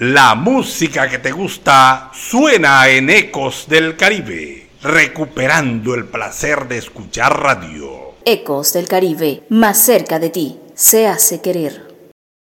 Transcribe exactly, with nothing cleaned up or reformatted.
La música que te gusta suena en Ecos del Caribe, recuperando el placer de escuchar radio. Ecos del Caribe, más cerca de ti, se hace querer.